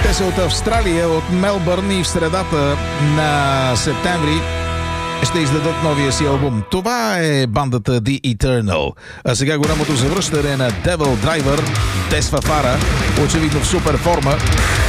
Те са от Австралия, от Мелбърн и в средата на септември ще издадат новия си албум. Това е бандата The Eternal. А сега голямото завръщане на Devil Driver, Дес Фафара, очевидно в супер форма.